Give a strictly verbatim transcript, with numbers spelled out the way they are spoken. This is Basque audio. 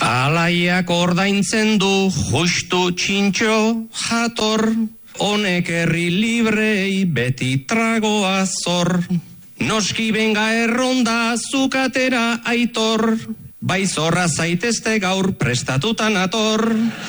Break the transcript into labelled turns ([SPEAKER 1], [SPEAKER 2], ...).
[SPEAKER 1] Alaiak ordaintzen du justu txintxo jator, honek herri librei beti tragoa zor. Noski benga erronda zukatera aitor, bai zorra zaitezte gaur prestatutan ator.